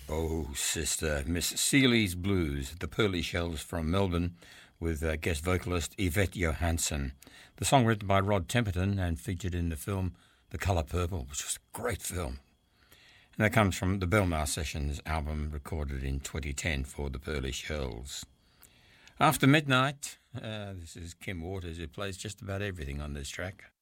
Oh, sister, Miss Seeley's Blues, the Pearly Shells from Melbourne, with guest vocalist Yvette Johansson. The song written by Rod Temperton and featured in the film The Colour Purple, which was a great film. And that comes from the Belmar Sessions album recorded in 2010 for the Pearly Shells. After Midnight, this is Kim Waters, who plays just about everything on this track.